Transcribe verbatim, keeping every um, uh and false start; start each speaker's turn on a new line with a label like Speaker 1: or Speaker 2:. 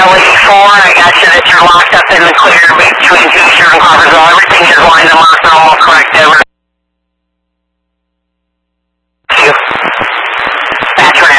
Speaker 1: L eighty-four. I got you that you're locked up in the clear between T-shirt and Cartersville. Everything is lined and locked and almost